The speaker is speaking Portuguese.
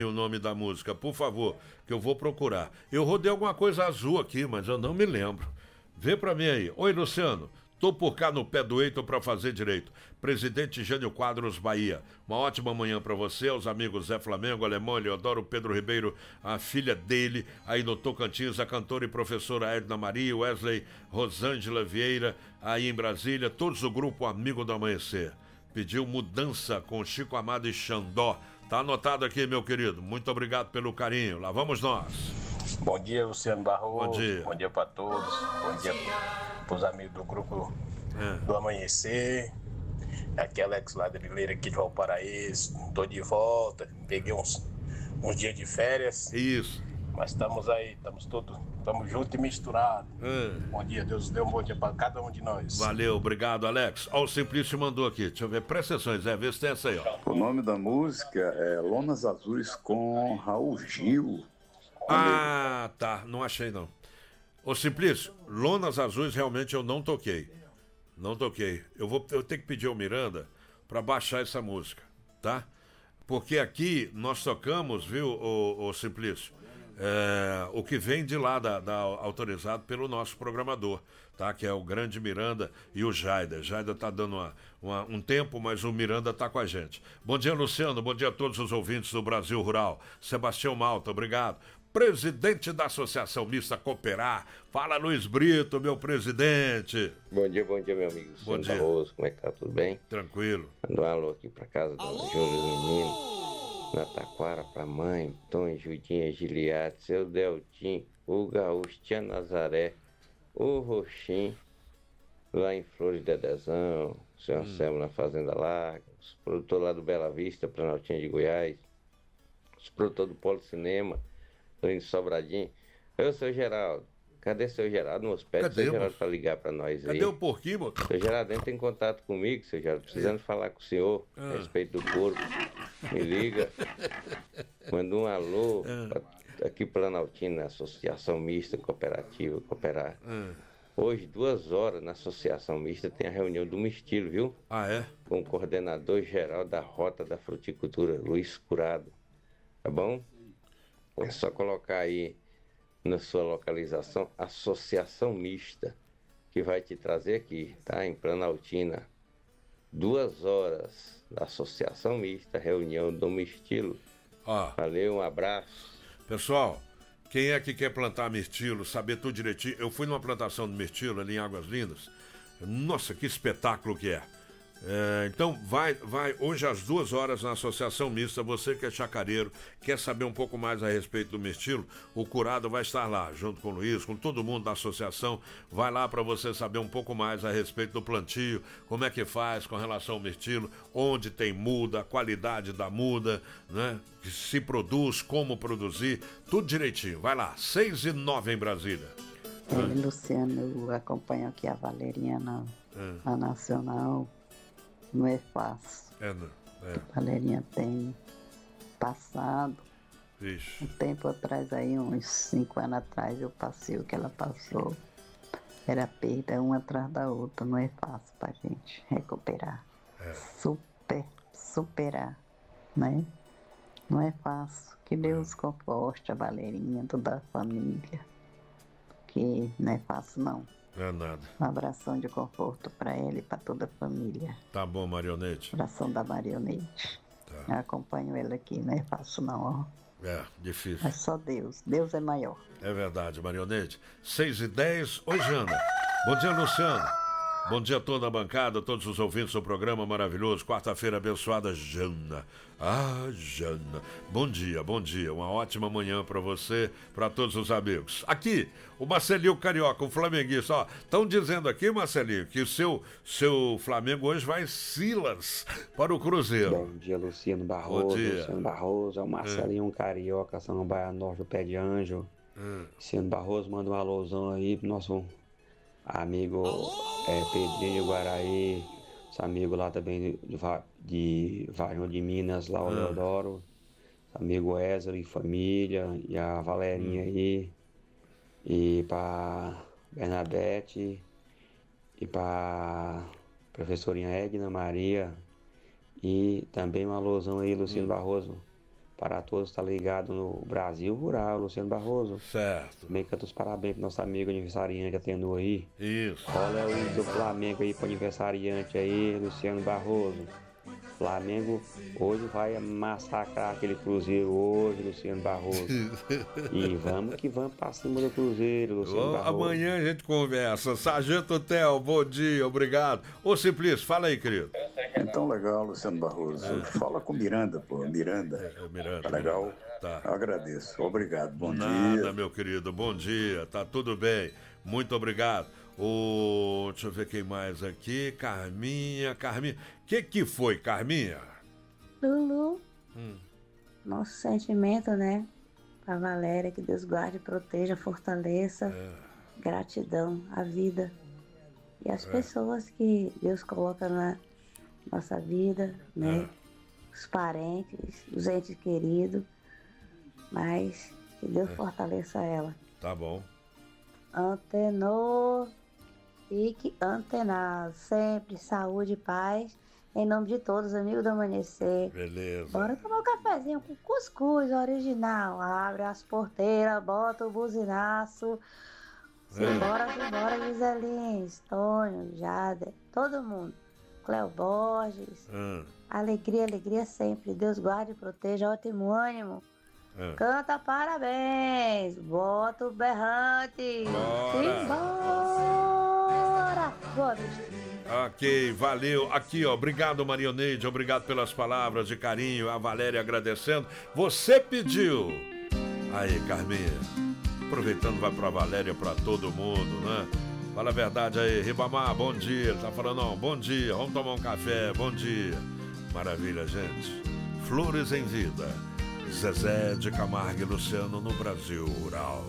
o nome da música, por favor, que eu vou procurar. Eu rodei alguma coisa azul aqui, mas eu não me lembro. Vê pra mim aí. Oi, Luciano. Tô por cá no pé do Eito pra fazer direito. Presidente Jânio Quadros, Bahia. Uma ótima manhã pra você, aos amigos Zé Flamengo, Alemão, Eleodoro, Pedro Ribeiro, a filha dele, aí no Tocantins, a cantora e professora Edna Maria, Wesley, Rosângela Vieira, aí em Brasília, todos do grupo Amigo do Amanhecer. Pediu mudança com Chico Amado e Xandó. Tá anotado aqui, meu querido. Muito obrigado pelo carinho. Lá vamos nós. Bom dia, Luciano Barroso. Bom dia. Bom dia para todos. Bom dia para os amigos do grupo do Amanhecer. Aqui é Alex lá da Vileira, aqui de Valparaíso. Tô de volta. Peguei uns dias de férias. Isso. Mas estamos aí, estamos juntos e misturados. Bom dia, Deus dê um bom dia para cada um de nós. Valeu, obrigado, Alex. Ó, o Simplício mandou aqui. Deixa eu ver. Presta atenção, Zé. Vê se tem essa aí, ó. O nome da música é Lonas Azuis com Raul Gil. Ah, tá. Não achei, não. Ô, Simplício, Lonas Azuis realmente eu não toquei. Não toquei. Eu tenho que pedir ao Miranda pra baixar essa música, tá? Porque aqui nós tocamos, viu, ô Simplício? O que vem de lá, autorizado pelo nosso programador, tá? Que é o grande Miranda e o Jaida. Jaida tá dando um tempo, mas o Miranda tá com a gente. Bom dia, Luciano. Bom dia a todos os ouvintes do Brasil Rural. Sebastião Malta, obrigado. Presidente da Associação Mista Cooperar. Fala, Luiz Brito, meu presidente. Bom dia, meu amigo. Bom dia. Barroso, como é que tá? Tudo bem? Tranquilo. Mando um alô aqui pra casa do Júlio Menino. Na Taquara, pra mãe, Tom, Judinha, Giliade, seu Deltim, o Gaúcho, Tia Nazaré, o Roxim, lá em Flores de Dedezão, o seu Anselmo na Fazenda Larga, os produtores lá do Bela Vista, Planaltinha de Goiás, os produtores do Polo Cinema, do Sobradinho. Ô, seu Geraldo, cadê seu Geraldo? Não pede Cadê, seu Geraldo moço? pra ligar pra nós aí. Cadê o porquinho, moço? Seu Geraldo entra em contato comigo, seu Geraldo, precisando falar com o senhor a respeito do porco. Me liga. Manda um alô aqui Planaltina, Associação Mista Cooperativa Cooperar. Hoje, 2 horas na Associação Mista tem a reunião do Mistilo, viu? Ah, é? Com o coordenador geral da Rota da Fruticultura, Luiz Curado. Tá bom? É só colocar aí na sua localização Associação Mista, que vai te trazer aqui, tá? Em Planaltina. 2 horas da Associação Mista, reunião do Mistilo. Valeu, um abraço. Pessoal, quem é que quer plantar mirtilo, saber tudo direitinho? Eu fui numa plantação de mirtilo ali em Águas Lindas. Nossa, que espetáculo que é. Então vai hoje às 2 horas na Associação Mista. Você que é chacareiro, quer saber um pouco mais a respeito do mirtilo, o Curado vai estar lá, junto com o Luiz, com todo mundo da associação. Vai lá para você saber um pouco mais a respeito do plantio, como é que faz com relação ao mirtilo, onde tem muda, a qualidade da muda, né? Que se produz, como produzir, tudo direitinho. Vai lá, 6:09 em Brasília. Luciano, eu acompanho aqui a Valeriana na Nacional. Não é fácil. A Valerinha tem passado. Ixi. Um tempo atrás, aí, uns 5 anos atrás, eu passei o que ela passou. Era perda uma atrás da outra. Não é fácil pra gente recuperar. Superar, né? Não é fácil. Que Deus conforte a Valerinha, toda a família. Que não é fácil, não. Não é nada. Um abração de conforto para ela e para toda a família. Tá bom, Marionete. Abração da Marionete. Tá. Eu acompanho ela aqui, não é fácil não, ó. Difícil. É só Deus. Deus é maior. É verdade, Marionete. 6:10. Oi, Jana. Bom dia, Luciano. Bom dia a toda a bancada, todos os ouvintes do programa maravilhoso. Quarta-feira abençoada, Jana. Jana. Bom dia, bom dia. Uma ótima manhã pra você, pra todos os amigos. Aqui, o Marcelinho Carioca, o flamenguista. Ó, estão dizendo aqui, Marcelinho, que o seu Flamengo hoje vai Silas para o Cruzeiro. Bom dia, Luciano Barroso. Bom dia. Luciano Barroso, é o Marcelinho Carioca, São Baia Norte do Pé de Anjo. Luciano Barroso, manda um alôzão aí pro nosso amigo Pedrinho Guaraí, esse amigo lá também de Varjão de Minas, lá o Leodoro, amigo Wesley, família, e a Valerinha aí, e pra Bernadette, e pra professorinha Edna Maria, e também um alôzão aí, Luciano Barroso, para todos estar ligado no Brasil Rural, Luciano Barroso. Certo. Também canta os parabéns pro nosso amigo aniversariante Atenor aí. Isso. Olha é o hino do Flamengo aí pro aniversariante aí, Luciano Barroso. Flamengo hoje vai massacrar aquele Cruzeiro hoje, Luciano Barroso. E vamos que vamos pra cima do Cruzeiro, Luciano Barroso. Amanhã a gente conversa. Sargento Theo, bom dia, obrigado. Ô Simplício, fala aí, querido. Então, legal, Luciano Barroso. Fala com Miranda, pô. Miranda. Miranda. Tá legal? Tá. Agradeço. Obrigado. Bom dia. Nada, meu querido. Bom dia. Tá tudo bem. Muito obrigado. Deixa eu ver quem mais aqui. Carminha. Que foi, Carminha? Lulu. Nosso sentimento, né? Pra Valéria, que Deus guarde, proteja, fortaleça. Gratidão, a vida. E as pessoas que Deus coloca na nossa vida, né? Os parentes, os entes queridos. Mas que Deus fortaleça ela. Tá bom. Antenor, fique antenado. Sempre saúde e paz. Em nome de todos, amigos do Amanhecer. Beleza. Bora tomar um cafezinho com cuscuz original. Abre as porteiras, bota o buzinaço. Simbora, Giselins, Tonho, Jader, todo mundo. Cléo Borges. Alegria, alegria sempre. Deus guarde e proteja, ótimo ânimo. Canta parabéns, bota o berrante. Simbora! Boa noite. Ok, valeu. Aqui, ó, obrigado, Marioneide, obrigado pelas palavras de carinho, a Valéria agradecendo. Você pediu. Aí, Carminha, aproveitando, vai pra Valéria, pra todo mundo, né? Fala a verdade aí, Ribamar, bom dia. Ele tá falando, não, bom dia, vamos tomar um café, bom dia. Maravilha, gente. Flores em vida. Zezé de Camargo e Luciano no Brasil Rural.